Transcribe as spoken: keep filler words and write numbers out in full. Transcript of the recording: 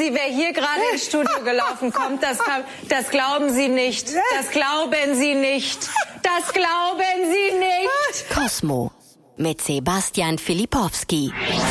Sie, wer hier gerade ins Studio gelaufen kommt, das, kann, das glauben Sie nicht. Das glauben Sie nicht. Das glauben Sie nicht. Cosmo mit Sebastian Filipowski.